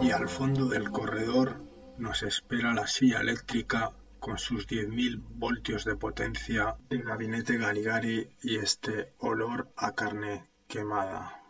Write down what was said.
y al fondo del corredor nos espera la silla eléctrica con sus 10.000 voltios de potencia de gabinete Galigari y este olor a carne quemada.